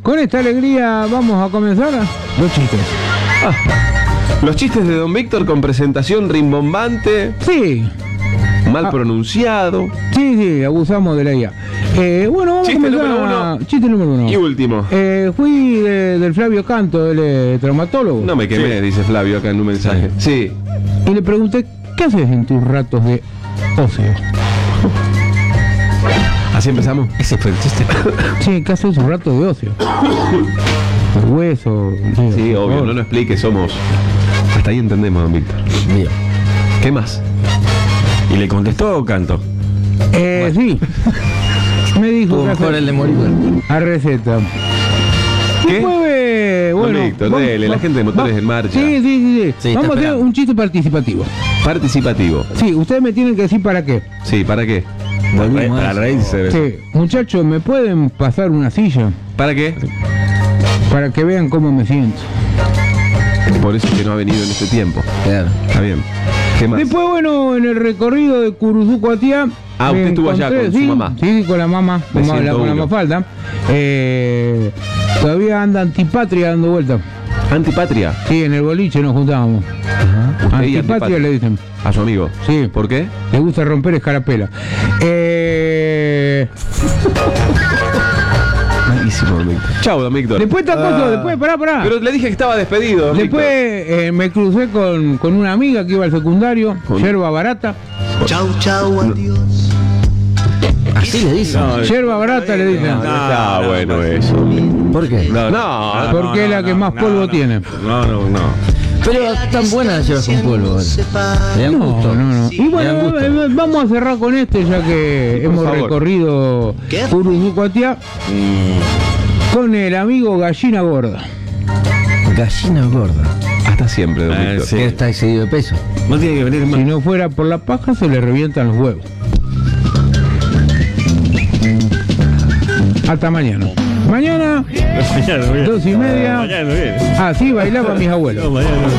Con esta alegría vamos a comenzar los chistes. Los chistes de Don Víctor con presentación rimbombante, Sí, mal pronunciado. sí, abusamos de la IA. Bueno, vamos Chiste a comenzar. número uno. Chiste número 1. Y último. Fui del Flavio Canto, él es traumatólogo. No me quemé, dice Flavio acá en un mensaje. Sí. Y le pregunté, ¿qué haces en tus ratos de ocio? Así empezamos. Ese fue el chiste. Sí, ¿qué haces en tus ratos de ocio? El hueso. Sí, por obvio, favor. no lo explique, somos. Hasta ahí entendemos, Don Víctor. Bien. ¿Qué más? ¿Y le contestó Canto? Sí. Me dijo Tuvo que mejor hacer el de morir. a receta. ¿Qué? Después, bueno, Don Víctor, dele, la gente de Motores en Marcha. Sí. Sí, Vamos está a hacer esperando. un chiste participativo. Participativo. Sí, ustedes me tienen que decir para qué. Sí, ¿para qué? Volvimos Para a eso. reírse. Sí, muchachos, ¿me pueden pasar una silla? ¿Para qué? Para que vean cómo me siento. Por eso es que no ha venido en este tiempo. Claro. Está bien. ¿Qué más? Después, bueno, en el recorrido de Curuzú Atiá. Ah, usted estuvo allá con su mamá. Sí, con la mamá, De con la 101. Mafalda. Todavía anda Antipatria dando vueltas. Antipatria. Sí, en el boliche nos juntábamos. Usted y Antipatria le dicen. A su amigo. Sí. ¿Por qué? Le gusta romper escarapela. Malísimo, Don Víctor. Chau, Don Víctor. Después está cosa, después, pará. Pero le dije que estaba despedido, Don Después Víctor. me crucé con una amiga que iba al secundario, Con- yerba barata. Chau, chau, adiós. Así le dicen. Yerba barata le dicen. No está bueno eso, hombre. ¿Por qué? No. Porque es la que más polvo tiene. No. Pero tan buena la llevas con polvo. Le dan gusto. No. Y Le bueno, dan gusto. vamos a cerrar con este ya que hemos favor. recorrido Curuzú Atiá con el amigo Gallina Gorda. Gallina gorda. Hasta siempre, Don Víctor. Que está excedido de peso. No tiene que venir Si más. no fuera por la paja se le revientan los huevos. Hasta mañana. Mañana, Mañana no viene. 2:30. Mañana no viene. Ah, sí, bailaba mis abuelos. No, mañana no viene.